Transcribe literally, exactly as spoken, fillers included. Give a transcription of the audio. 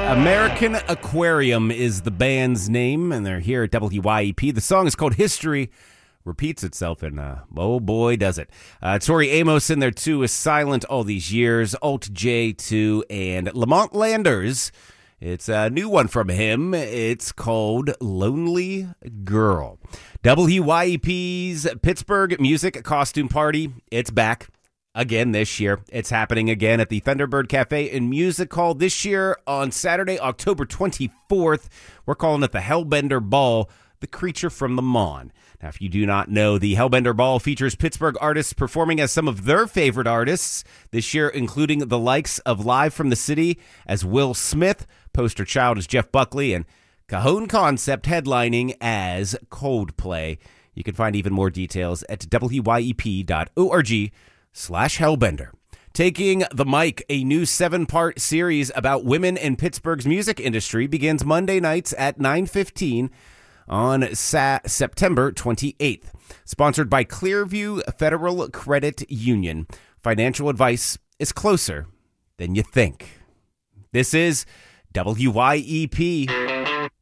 American Aquarium is the band's name, and they're here at W Y E P. The song is called History. Repeats itself, and uh, oh boy, does it. Uh, Tori Amos in there, too, is silent all these years. Alt J, too, and Lamont Landers. It's a new one from him. It's called Lonely Girl. W Y E P's Pittsburgh Music Costume Party, it's back. Again this year. It's happening again at the Thunderbird Cafe and Music Hall this year on Saturday, October twenty-fourth. We're calling it the Hellbender Ball, the creature from the Mon. Now, if you do not know, the Hellbender Ball features Pittsburgh artists performing as some of their favorite artists this year, including the likes of Live from the City as Will Smith, Poster Child as Jeff Buckley, and Cajon Concept headlining as Coldplay. You can find even more details at W Y E P dot org slash Hellbender. Taking the Mic, a new seven-part series about women in Pittsburgh's music industry, begins Monday nights at nine fifteen on Sa- September twenty-eighth. Sponsored by Clearview Federal Credit Union. Financial advice is closer than you think. This is W Y E P.